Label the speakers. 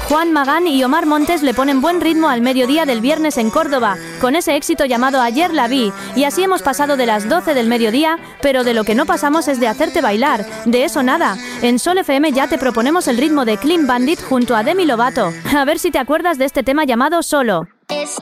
Speaker 1: Juan Magán y Omar Montes le ponen buen ritmo al mediodía del viernes en Córdoba, con ese éxito llamado Ayer la vi, y así hemos pasado de las 12 del mediodía, pero de lo que no pasamos es de hacerte bailar, de eso nada. En Sol FM ya te proponemos el ritmo de Clean Bandit junto a Demi Lovato. A ver si te acuerdas de este tema llamado Solo.